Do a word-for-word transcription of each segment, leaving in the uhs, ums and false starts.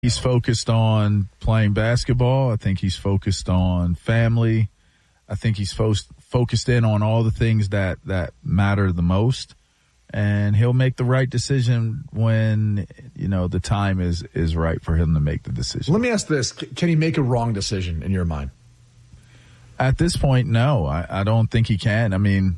He's focused on playing basketball. I think he's focused on family. I think he's fo- focused in on all the things that, that matter the most. And he'll make the right decision when, you know, the time is, is right for him to make the decision. Let me ask this. Can he make a wrong decision in your mind? At this point, no. I, I don't think he can. I mean,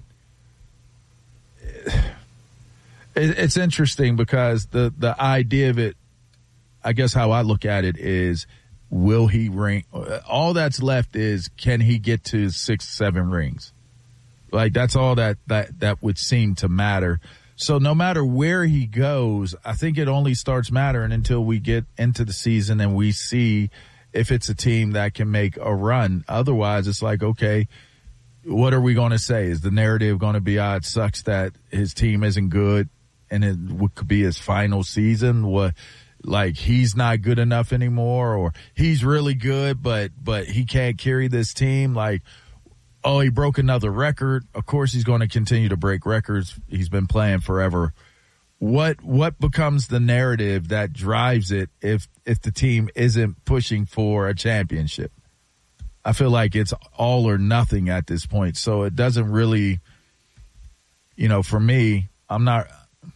it, it's interesting because the, the idea of it, I guess how I look at it is, will he ring? All that's left is, can he get to six, seven rings? Like, that's all that, that, that would seem to matter. So no matter where he goes, I think it only starts mattering until we get into the season and we see if it's a team that can make a run. Otherwise, it's like, okay, what are we going to say? Is the narrative going to be, ah, it sucks that his team isn't good and it could be his final season? What? Like, he's not good enough anymore, or he's really good, but, but he can't carry this team. Like, oh, he broke another record. Of course he's going to continue to break records. He's been playing forever. What, what becomes the narrative that drives it if, if the team isn't pushing for a championship? I feel like it's all or nothing at this point. So it doesn't really, you know, for me, I'm not,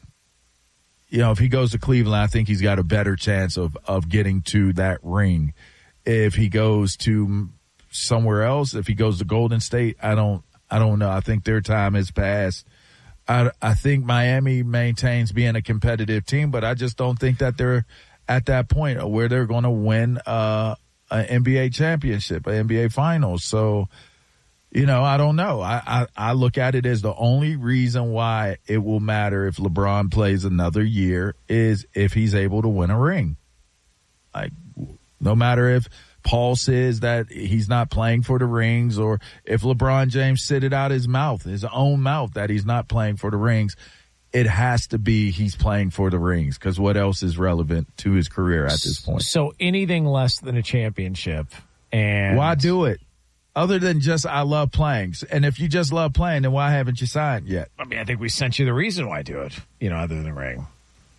you know, if he goes to Cleveland, I think he's got a better chance of, of getting to that ring. If he goes to somewhere else, if he goes to Golden State, I don't, I don't know. I think their time has passed. I, I think Miami maintains being a competitive team, but I just don't think that they're at that point where they're going to win uh, an N B A championship, an N B A finals. So, you know, I don't know. I, I, I look at it as the only reason why it will matter if LeBron plays another year is if he's able to win a ring. Like, no matter if Paul says that he's not playing for the rings, or if LeBron James said it out his mouth, his own mouth, that he's not playing for the rings, it has to be he's playing for the rings, because what else is relevant to his career at this point? So anything less than a championship. And why do it? Other than just, I love playing. And if you just love playing, then why haven't you signed yet? I mean, I think we sent you the reason why I do it, you know, other than the ring.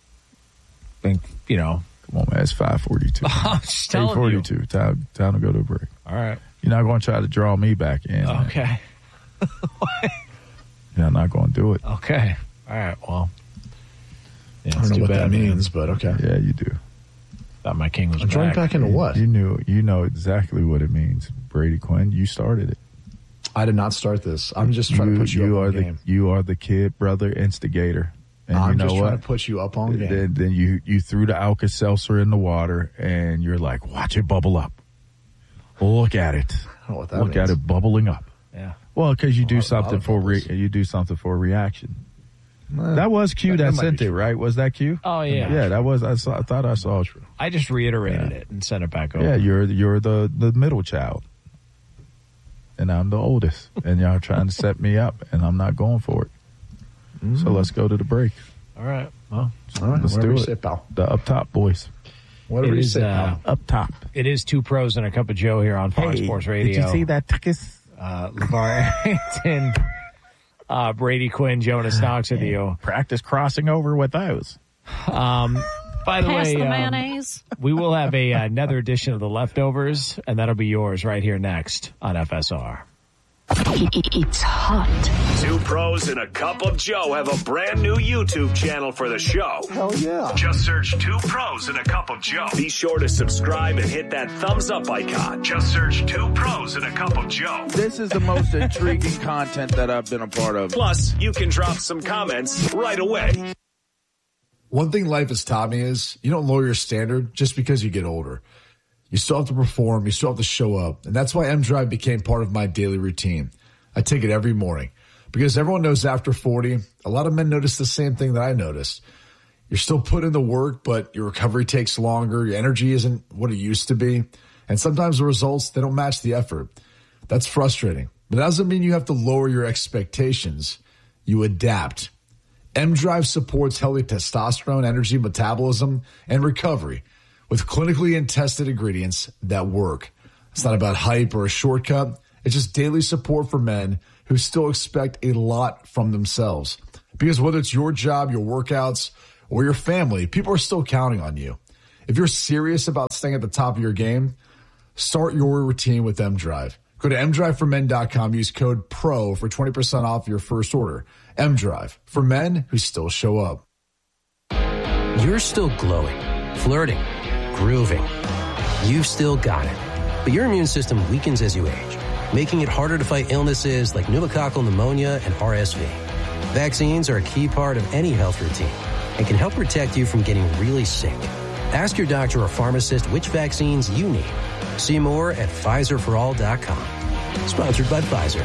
I think, you know. Come on, man, it's five forty-two. I'm just telling eight forty-two. Time, time to go to a break. All right. You're not going to try to draw me back in. Okay. Yeah, I'm not going to do it. Okay. All right, well. Yeah, I don't know what bad, that man. means, but okay. Yeah, you do. Thought my king was I'm drawing back into what? You knew, you know exactly what it means, Brady Quinn. You started it. I did not start this. I'm just trying you, to put you, you up are on the game. You are the kid, brother, instigator. And I'm you know just what? trying to put you up on game. Then, then you, you threw the Alka-Seltzer in the water, and you're like, watch it bubble up. Look at it. I don't know what that Look means. at it bubbling up. Yeah. Well, because you A do lot- something lot of for re, bubbles. you do something for a reaction. Eh, That was Q that- that, that might sent be it, true. right? Was that Q? Oh, yeah. Yeah, that was. I saw. I thought I saw. True. I just reiterated Yeah. it and sent it back over. Yeah, you're you're the the middle child, and I'm the oldest, and y'all trying to set me up, and I'm not going for it. Mm. So let's go to the break. All right. Well, All right, Let's whatever do you it. say, pal. The up top boys, Whatever It you is, say, uh, pal. up top. it is two pros and a cup of Joe here on Fox Sports Radio. Did you see that tickets? Uh, LeVar Arrington, uh, Brady Quinn, Jonas Knox with you. Practice crossing over with those. Um, by the Pass way, the um, mayonnaise. we will have a uh, another edition of The Leftovers, and that'll be yours right here next on F S R. It's hot. Two pros and a cup of Joe have a brand new YouTube channel for the show. Hell yeah. Just search Two Pros and a Cup of Joe. Be sure to subscribe and hit that thumbs up icon. Just search Two Pros and a Cup of Joe. This is the most intriguing content that I've been a part of. Plus, you can drop some comments right away. One thing life has taught me is you don't lower your standard just because you get older. You still have to perform. You still have to show up. And that's why M-Drive became part of my daily routine. I take it every morning because everyone knows after forty, a lot of men notice the same thing that I noticed. You're still putting in the work, but your recovery takes longer. Your energy isn't what it used to be. And sometimes the results, they don't match the effort. That's frustrating. But that doesn't mean you have to lower your expectations. You adapt. M-Drive supports healthy testosterone, energy, metabolism, and recovery with clinically and tested ingredients that work. It's not about hype or a shortcut. It's just daily support for men who still expect a lot from themselves. Because whether it's your job, your workouts, or your family, people are still counting on you. If you're serious about staying at the top of your game, start your routine with M-Drive. Go to m drive for men dot com. Use code PRO for twenty percent off your first order. M-Drive, for men who still show up. You're still glowing, flirting, grooving. You've still got it. But your immune system weakens as you age, making it harder to fight illnesses like pneumococcal pneumonia and R S V. Vaccines are a key part of any health routine and can help protect you from getting really sick. Ask your doctor or pharmacist which vaccines you need. See more at Pfizer for all dot com. Sponsored by Pfizer.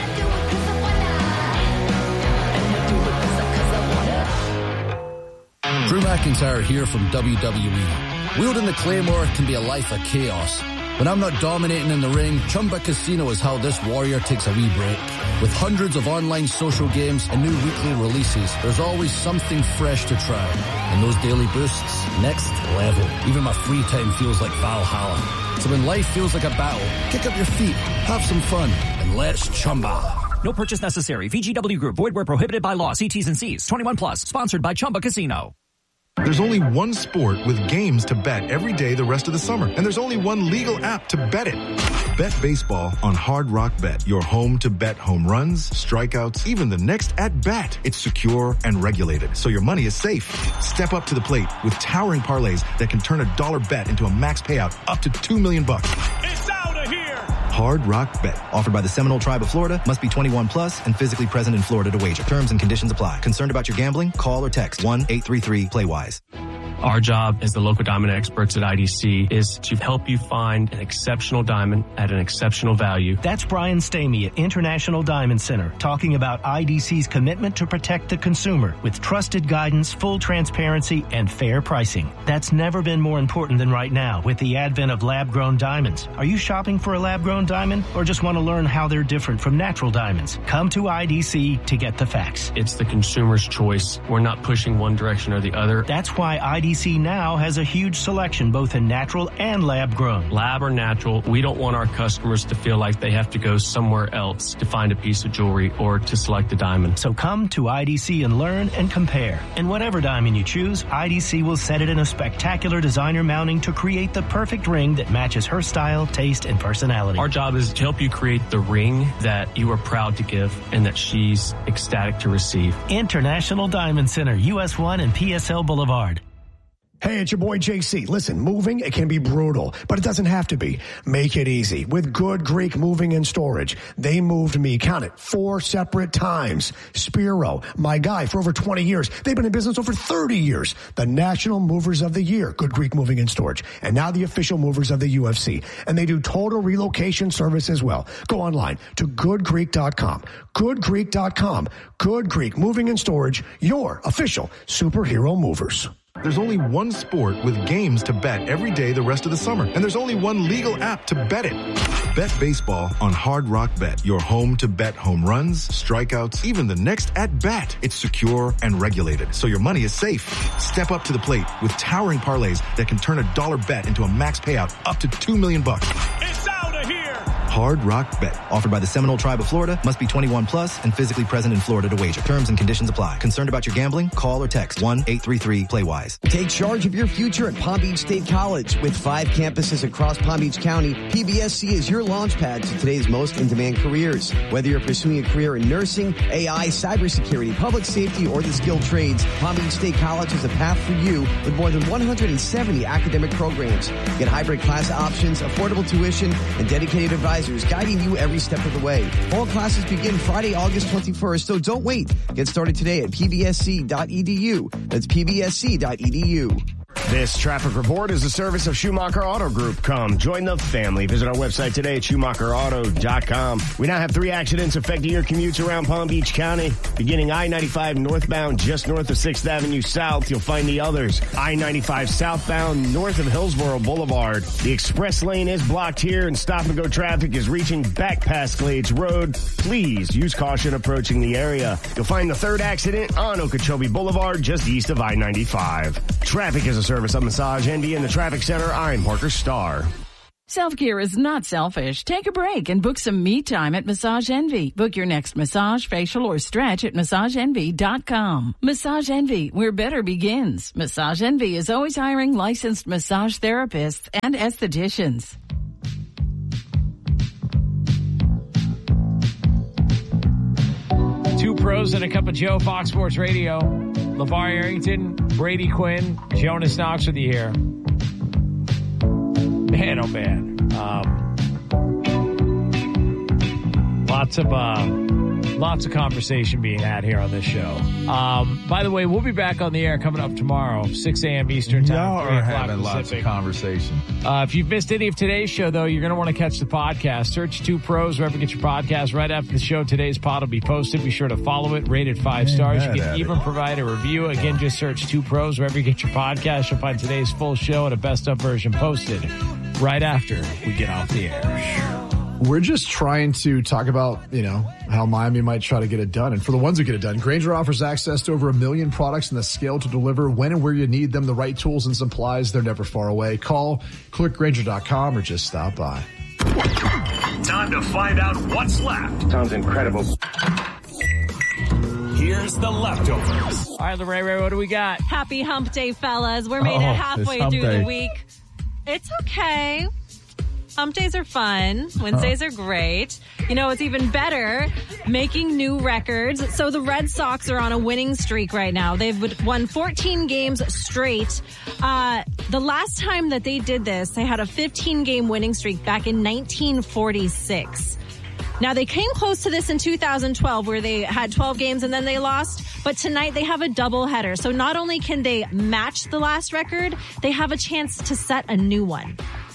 Drew McIntyre here from W W E. Wielding the Claymore can be a life of chaos. When I'm not dominating in the ring, Chumba Casino is how this warrior takes a wee break. With hundreds of online social games and new weekly releases, there's always something fresh to try. And those daily boosts, next level. Even my free time feels like Valhalla. So when life feels like a battle, kick up your feet, have some fun, and let's Chumba. No purchase necessary. V G W Group. Void where prohibited by law. See T's and C's. twenty-one plus. Sponsored by Chumba Casino. There's only one sport with games to bet every day the rest of the summer. And there's only one legal app to bet it. Bet baseball on Hard Rock Bet. Your home to bet home runs, strikeouts, even the next at-bat. It's secure and regulated, so your money is safe. Step up to the plate with towering parlays that can turn a dollar bet into a max payout up to two million bucks. It's out of here! Hard Rock Bet. Offered by the Seminole Tribe of Florida. Must be twenty-one plus and physically present in Florida to wager. Terms and conditions apply. Concerned about your gambling? Call or text one eight three three play wise. Our job as the local diamond experts at I D C is to help you find an exceptional diamond at an exceptional value. That's Brian Stamey at International Diamond Center talking about I D C's commitment to protect the consumer with trusted guidance, full transparency, and fair pricing. That's never been more important than right now with the advent of lab-grown diamonds. Are you shopping for a lab-grown diamond or just want to learn how they're different from natural diamonds? Come to I D C to get the facts. It's the consumer's choice. We're not pushing one direction or the other. That's why I D C now has a huge selection both in natural and lab-grown. Lab or natural, we don't want our customers to feel like they have to go somewhere else to find a piece of jewelry or to select a diamond. So come to I D C and learn and compare. And whatever diamond you choose, I D C will set it in a spectacular designer mounting to create the perfect ring that matches her style, taste, and personality. Our job is to help you create the ring that you are proud to give and that she's ecstatic to receive. International Diamond Center, U S one and P S L Boulevard. Hey, it's your boy J C. Listen, moving, it can be brutal, but it doesn't have to be. Make it easy with Good Greek Moving and Storage. They moved me, count it, four separate times. Spiro, my guy for over twenty years. They've been in business over thirty years. The National Movers of the Year, Good Greek Moving and Storage. And now the official movers of the U F C. And they do total relocation service as well. Go online to good greek dot com. good greek dot com. Good Greek Moving and Storage, your official superhero movers. There's only one sport with games to bet every day the rest of the summer. And there's only one legal app to bet it. Bet baseball on Hard Rock Bet. Your home to bet home runs, strikeouts, even the next at-bat. It's secure and regulated, so your money is safe. Step up to the plate with towering parlays that can turn a dollar bet into a max payout up to two million bucks. It's out of here! Hard Rock Bet. Offered by the Seminole Tribe of Florida. Must be twenty-one plus and physically present in Florida to wager. Terms and conditions apply. Concerned about your gambling? Call or text one eight three three play wise. Take charge of your future at Palm Beach State College. With five campuses across Palm Beach County, P B S C is your launch pad to today's most in-demand careers. Whether you're pursuing a career in nursing, A I, cybersecurity, public safety, or the skilled trades, Palm Beach State College is a path for you with more than one hundred seventy academic programs. Get hybrid class options, affordable tuition, and dedicated advisors guiding you every step of the way. All classes begin Friday, August twenty-first, so don't wait. Get started today at p b s c dot e d u. That's p b s c dot e d u. This traffic report is a service of Schumacher Auto Group. Come join the family. Visit our website today at schumacher auto dot com. We now have three accidents affecting your commutes around Palm Beach County. Beginning I ninety-five northbound just north of sixth Avenue South, you'll find the others. I ninety-five southbound north of Hillsborough Boulevard. The express lane is blocked here and stop-and-go traffic is reaching back past Glades Road. Please use caution approaching the area. You'll find the third accident on Okeechobee Boulevard just east of I ninety-five. Traffic is a service of Massage Envy in the Traffic Center. I'm Parker Starr. Self-care is not selfish. Take a break and book some me time at Massage Envy. Book your next massage, facial, or stretch at massage envy dot com. Massage Envy, where better begins. Massage Envy is always hiring licensed massage therapists and estheticians. Two pros and a cup of Joe, Fox Sports Radio. LeVar Arrington, Brady Quinn, Jonas Knox with you here. Man, oh man. Um, lots of uh, lots of conversation being had here on this show. Um, by the way, we'll be back on the air coming up tomorrow, six a.m. Eastern time. Y'all are having lots of conversation. Uh, if you've missed any of today's show, though, you're going to want to catch the podcast. Search Two Pros wherever you get your podcast. Right after the show, today's pod will be posted. Be sure to follow it, rate it five Ain't stars. You mad can at even it. provide a review. Again, just search Two Pros wherever you get your podcast. You'll find today's full show and a best-of version posted right after we get off the air. We're just trying to talk about, you know, how Miami might try to get it done. And for the ones who get it done, Grainger offers access to over a million products and the scale to deliver when and where you need them, the right tools and supplies. They're never far away. Call, click Grainger dot com, or just stop by. Time to find out what's left. Sounds incredible. Here's the leftovers. All right, Ray Ray, what do we got? Happy hump day, fellas. We're made Oh, it halfway it's hump through day. the week. It's okay. Hump days are fun. Wednesdays are great. You know, it's even better making new records. So the Red Sox are on a winning streak right now. They've won fourteen games straight. Uh, the last time that they did this, they had a fifteen-game winning streak back in nineteen forty-six. Now, they came close to this in two thousand twelve where they had twelve games and then they lost. But tonight they have a doubleheader. So not only can they match the last record, they have a chance to set a new one.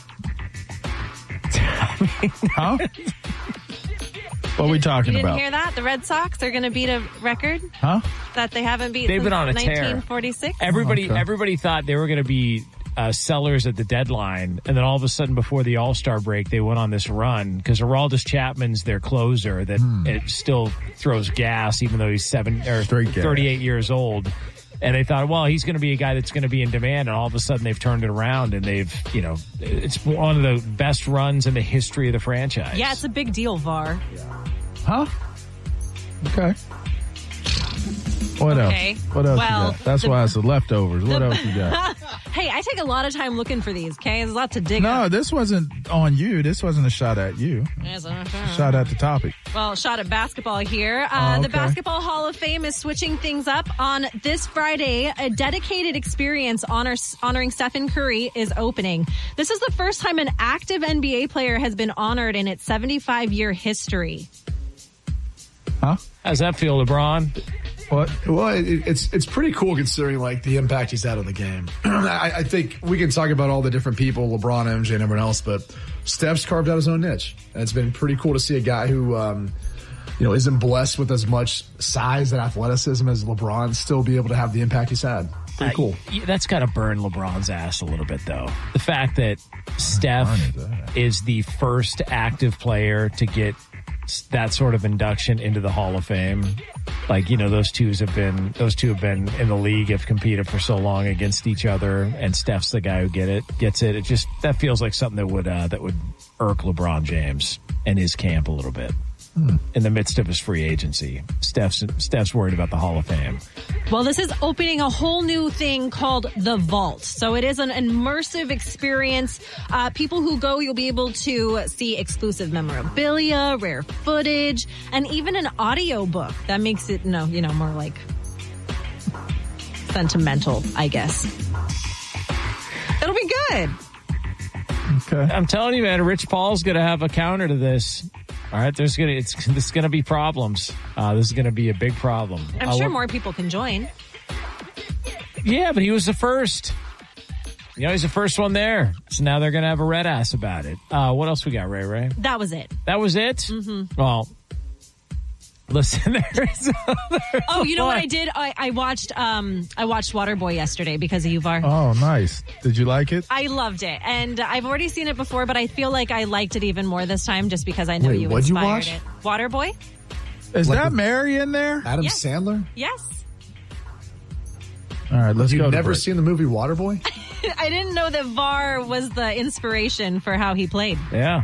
Huh? What are we talking You didn't about? hear that? The Red Sox are going to beat a record Huh? that they haven't beat They've since been on a tear. nineteen forty-six. Everybody, Okay. everybody thought they were going to be uh, sellers at the deadline, and then all of a sudden, before the All-Star break, they went on this run because Aroldis Chapman's their closer that Hmm. it still throws gas, even though he's seven or Straight gas. thirty-eight years old. And they thought, well, he's going to be a guy that's going to be in demand, and all of a sudden they've turned it around, and they've, you know, it's one of the best runs in the history of the franchise. Yeah, it's a big deal, V A R. Huh? Okay. What Okay. else? What else Well, you got? That's the- why it's the leftovers. What the- else you got? Hey, I take a lot of time looking for these, okay? There's a lot to dig No, up. this wasn't on you. This wasn't a shot at you. Yes, uh, Shot at the topic. Well, shot at basketball here. Uh, Oh, The okay. Basketball Hall of Fame is switching things up on this Friday. A dedicated experience honor, honoring Stephen Curry is opening. This is the first time an active N B A player has been honored in its seventy-five year history. Huh? How's that feel, LeBron? What? Well, it, it's it's pretty cool considering like the impact he's had on the game. I, I think we can talk about all the different people, LeBron, M J, and everyone else, but Steph's carved out his own niche, and it's been pretty cool to see a guy who, um, you know, isn't blessed with as much size and athleticism as LeBron still be able to have the impact he's had. Pretty Uh, cool. y- that's got to burn LeBron's ass a little bit, though. The fact that Steph is the first active player to get s- that sort of induction into the Hall of Fame. Like, you know, those twos have been, those two have been in the league, have competed for so long against each other, and Steph's the guy who get it, gets it. It just, that feels like something that would, uh, that would irk LeBron James and his camp a little bit. Hmm. In the midst of his free agency. Steph's, Steph's worried about the Hall of Fame. Well, this is opening a whole new thing called the Vault. So it is an immersive experience. Uh, people who go, you'll be able to see exclusive memorabilia, rare footage, and even an audio book that makes it, no, you know, more like sentimental, I guess. It'll be good. Okay. I'm telling you, man, Rich Paul's going to have a counter to this. All right, there's gonna it's this is gonna be problems. Uh, this is gonna be a big problem. I'm Uh, sure what- more people can join. Yeah, but he was the first. You know, he's the first one there. So now they're gonna have a red ass about it. Uh, what else we got, Ray Ray? That was it. That was it. Mm-hmm. Well, listen, there's. Oh, you know what I did? I, I watched um I watched Waterboy yesterday because of you, V A R. Oh, nice. Did you like it? I loved it, and I've already seen it before, but I feel like I liked it even more this time just because I know Wait, you what'd you inspired watch? it. Waterboy? Is Like that with Mary in there? Adam Yes. Sandler? Yes. All right, let's You've go. to never break. seen the movie Waterboy? I didn't know that V A R was the inspiration for how he played. Yeah.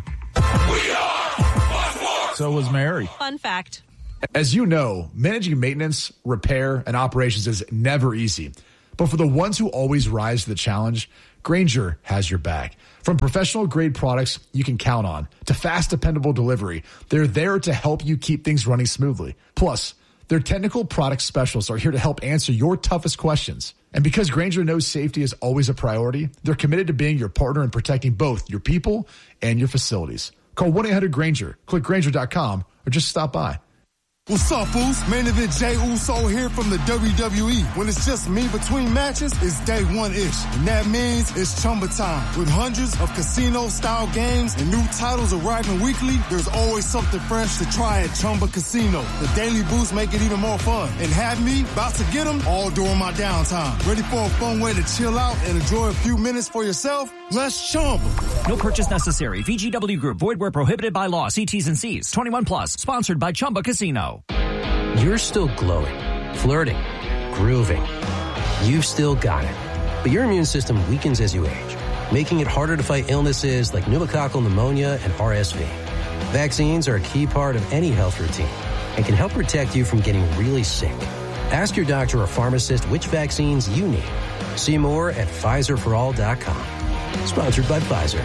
So was Mary. Fun fact. As you know, managing maintenance, repair, and operations is never easy. But for the ones who always rise to the challenge, Grainger has your back. From professional-grade products you can count on to fast, dependable delivery, they're there to help you keep things running smoothly. Plus, their technical product specialists are here to help answer your toughest questions. And because Grainger knows safety is always a priority, they're committed to being your partner in protecting both your people and your facilities. Call one eight hundred Grainger, click Grainger dot com, or just stop by. What's up, Uso? Main event Jey Uso here from the W W E. When it's just me between matches, it's day one-ish. And that means it's Chumba time. With hundreds of casino-style games and new titles arriving weekly, there's always something fresh to try at Chumba Casino. The daily boosts make it even more fun. And have me about to get them all during my downtime. Ready for a fun way to chill out and enjoy a few minutes for yourself? Let's Chumba. No purchase necessary. V G W Group. Void where prohibited by law. See T's and C's. twenty-one plus. Sponsored by Chumba Casino. You're still glowing, flirting, grooving. You've still got it. But your immune system weakens as you age, making it harder to fight illnesses like pneumococcal pneumonia and R S V. Vaccines are a key part of any health routine and can help protect you from getting really sick. Ask your doctor or pharmacist which vaccines you need. See more at Pfizer for all dot com. Sponsored by Pfizer.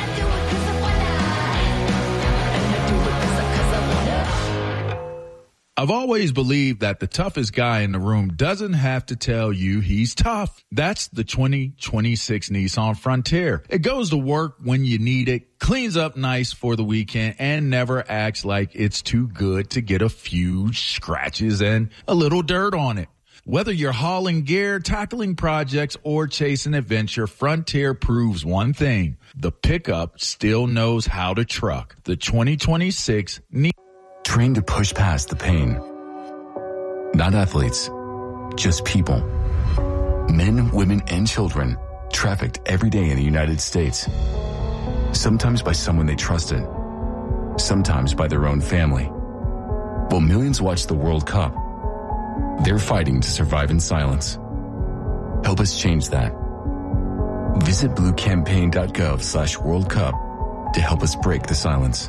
I've always believed that the toughest guy in the room doesn't have to tell you he's tough. That's the twenty twenty-six Nissan Frontier. It goes to work when you need it, cleans up nice for the weekend, and never acts like it's too good to get a few scratches and a little dirt on it. Whether you're hauling gear, tackling projects, or chasing adventure, Frontier proves one thing. The pickup still knows how to truck. The twenty twenty-six Nissan. Trained to push past the pain. Not athletes, just people. Men, women, and children trafficked every day in the United States. Sometimes by someone they trusted. Sometimes by their own family. While millions watch the World Cup, they're fighting to survive in silence. Help us change that. Visit bluecampaign.gov slash World Cup to help us break the silence.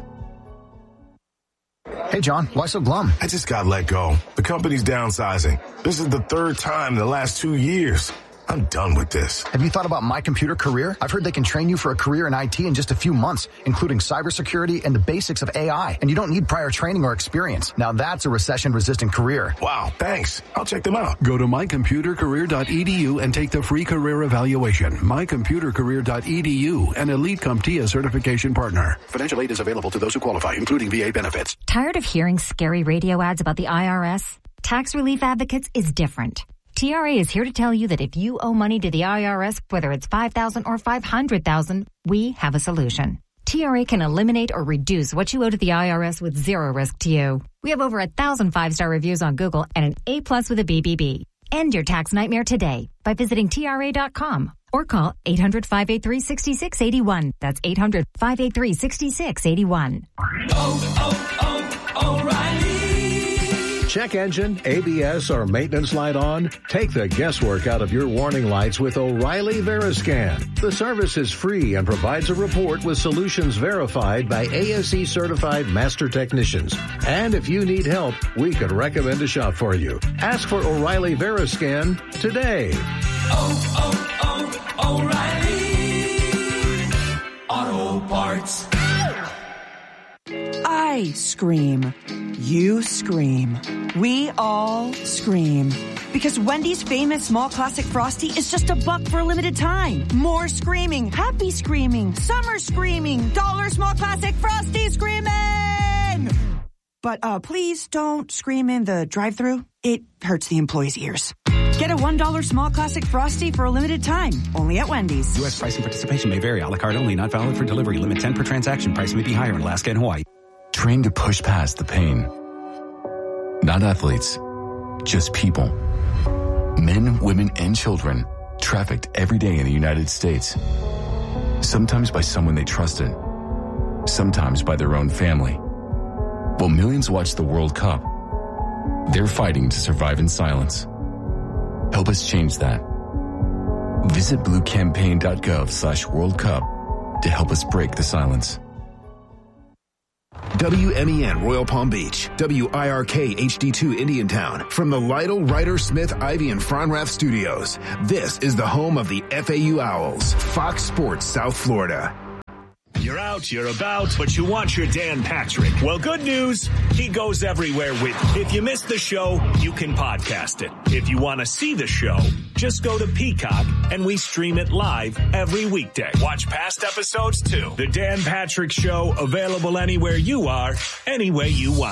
Hey, John, why so glum? I just got let go. The company's downsizing. This is the third time in the last two years. I'm done with this. Have you thought about My Computer Career? I've heard they can train you for a career in I T in just a few months, including cybersecurity and the basics of A I. And you don't need prior training or experience. Now that's a recession-resistant career. Wow, thanks. I'll check them out. Go to my computer career dot e d u and take the free career evaluation. my computer career dot e d u, an Elite CompTIA certification partner. Financial aid is available to those who qualify, including V A benefits. Tired of hearing scary radio ads about the I R S? Tax Relief Advocates is different. T R A is here to tell you that if you owe money to the I R S, whether it's five thousand dollars or five hundred thousand dollars, we have a solution. T R A can eliminate or reduce what you owe to the I R S with zero risk to you. We have over a thousand five-star reviews on Google and an A plus with a B B B. End your tax nightmare today by visiting T R A dot com or call eight hundred, five eight three, six six eight one. That's eight hundred, five eight three, six six eight one. Oh, oh, oh, O'Reilly. Check engine, A B S, or maintenance light on? Take the guesswork out of your warning lights with O'Reilly Veriscan. The service is free and provides a report with solutions verified by A S E certified master technicians. And if you need help, we could recommend a shop for you. Ask for O'Reilly Veriscan today. Oh, oh, oh, O'Reilly Auto Parts. I scream. You scream. We all scream. Because Wendy's famous small classic Frosty is just a buck for a limited time. More screaming, happy screaming, summer screaming, dollar small classic Frosty screaming! But uh, please don't scream in the drive-thru. It hurts the employees' ears. Get a one dollar small classic Frosty for a limited time. Only at Wendy's. U S price and participation may vary. A la carte only. Not valid for delivery. Limit ten per transaction. Price may be higher in Alaska and Hawaii. Trained to push past the pain. Not athletes, just people. Men, women, and children trafficked every day in the United States. Sometimes by someone they trusted. Sometimes by their own family. While millions watch the World Cup, they're fighting to survive in silence. Help us change that. Visit bluecampaign.gov slash World Cup to help us break the silence. W M E N Royal Palm Beach, W I R K H D two Indiantown. From the Lytle, Ryder, Smith, Ivy, and Fronrath studios, this is the home of the F A U Owls, Fox Sports South Florida. You're out, you're about, but you want your Dan Patrick. Well, good news, he goes everywhere with you. If you missed the show, you can podcast it. If you want to see the show, just go to Peacock and we stream it live every weekday. Watch past episodes too. The Dan Patrick Show, available anywhere you are, any way you want.